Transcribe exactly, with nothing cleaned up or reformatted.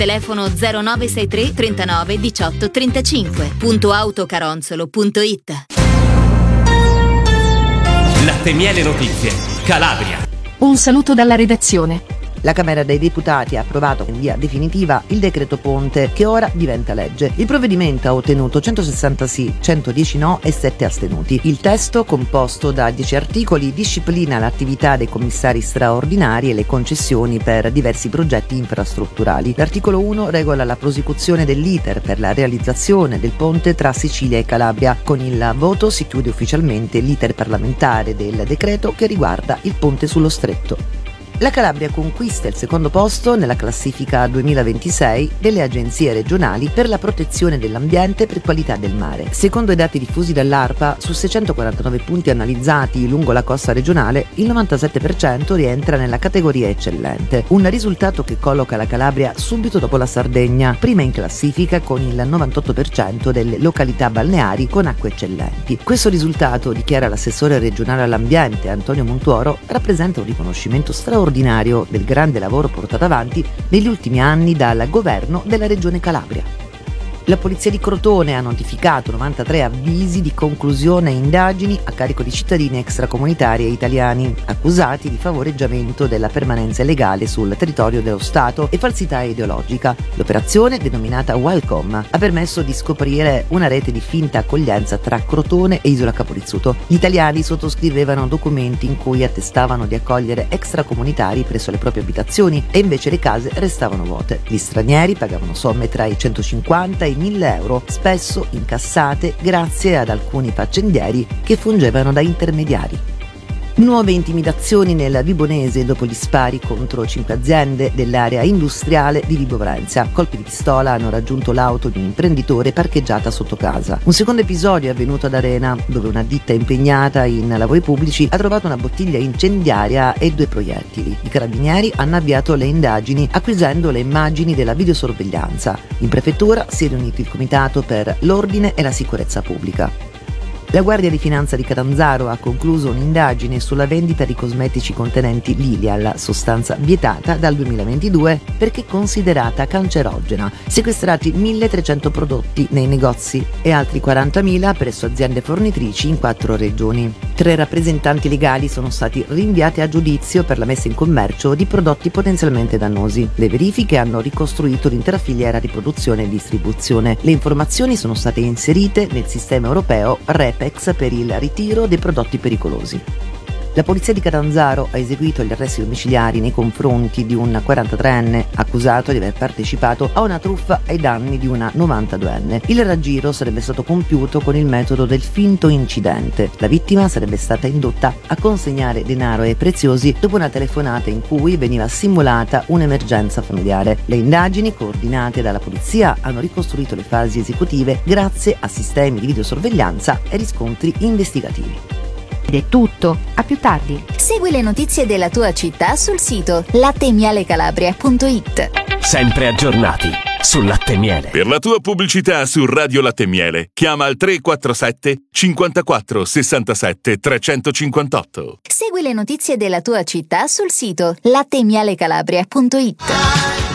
Telefono zero nove sei tre trentanove diciotto trentacinque. Punto autocaronzolo punto it. Latte Miele Notizie, Calabria. Un saluto dalla redazione. La Camera dei Deputati ha approvato in via definitiva il decreto ponte che ora diventa legge. Il provvedimento ha ottenuto centosessanta sì, centodieci no e sette astenuti. Il testo, composto da dieci articoli, disciplina l'attività dei commissari straordinari e le concessioni per diversi progetti infrastrutturali. L'articolo uno regola la prosecuzione dell'iter per la realizzazione del ponte tra Sicilia e Calabria. Con il voto si chiude ufficialmente l'iter parlamentare del decreto che riguarda il ponte sullo Stretto. La Calabria conquista il secondo posto nella classifica duemilaventisei delle agenzie regionali per la protezione dell'ambiente per qualità del mare. Secondo i dati diffusi dall'ARPA, su seicentoquarantanove punti analizzati lungo la costa regionale, il novantasette per cento rientra nella categoria eccellente, un risultato che colloca la Calabria subito dopo la Sardegna, prima in classifica con il novantotto per cento delle località balneari con acque eccellenti. Questo risultato, dichiara l'assessore regionale all'ambiente Antonio Montuoro, rappresenta un riconoscimento straordinario del grande lavoro portato avanti negli ultimi anni dal governo della regione Calabria. La polizia di Crotone ha notificato novantatré avvisi di conclusione e indagini a carico di cittadini extracomunitari e italiani, accusati di favoreggiamento della permanenza illegale sul territorio dello Stato e falsità ideologica. L'operazione, denominata Welcome, ha permesso di scoprire una rete di finta accoglienza tra Crotone e Isola Caporizzuto. Gli italiani sottoscrivevano documenti in cui attestavano di accogliere extracomunitari presso le proprie abitazioni e invece le case restavano vuote. Gli stranieri pagavano somme tra i centocinquanta e i mille euro, spesso incassate grazie ad alcuni faccendieri che fungevano da intermediari. Nuove intimidazioni nel Vibonese dopo gli spari contro cinque aziende dell'area industriale di Vibo Valentia. Colpi di pistola hanno raggiunto l'auto di un imprenditore parcheggiata sotto casa. Un secondo episodio è avvenuto ad Arena, dove una ditta impegnata in lavori pubblici ha trovato una bottiglia incendiaria e due proiettili. I carabinieri hanno avviato le indagini acquisendo le immagini della videosorveglianza. In prefettura si è riunito il Comitato per l'Ordine e la Sicurezza Pubblica. La Guardia di Finanza di Catanzaro ha concluso un'indagine sulla vendita di cosmetici contenenti Lilial, sostanza vietata dal duemilaventidue perché considerata cancerogena. Sequestrati milletrecento prodotti nei negozi e altri quarantamila presso aziende fornitrici in quattro regioni. Tre rappresentanti legali sono stati rinviati a giudizio per la messa in commercio di prodotti potenzialmente dannosi. Le verifiche hanno ricostruito l'intera filiera di produzione e distribuzione. Le informazioni sono state inserite nel sistema europeo REPEX per il ritiro dei prodotti pericolosi. La polizia di Catanzaro ha eseguito gli arresti domiciliari nei confronti di un quarantatreenne accusato di aver partecipato a una truffa ai danni di una novantaduenne. Il raggiro sarebbe stato compiuto con il metodo del finto incidente. La vittima sarebbe stata indotta a consegnare denaro e preziosi dopo una telefonata in cui veniva simulata un'emergenza familiare. Le indagini, coordinate dalla polizia, hanno ricostruito le fasi esecutive grazie a sistemi di videosorveglianza e riscontri investigativi. Ed è tutto, a più tardi. Segui le notizie della tua città sul sito latte miele calabria punto it. Sempre aggiornati sul Latte Miele. Per la tua pubblicità su Radio Latte Miele, chiama al tre quattro sette cinquantaquattro sessantasette trecentocinquantotto. Segui le notizie della tua città sul sito latte miele calabria punto it.